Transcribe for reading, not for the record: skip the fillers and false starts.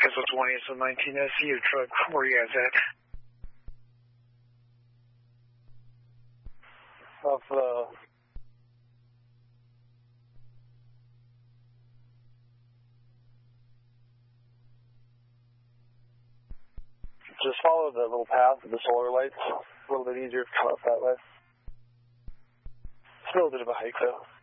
Newcastle 20, it's a 19 SU truck. Where are you guys at? Off just follow the little path of the solar lights. A little bit easier to come up that way. Still a bit of a hike though.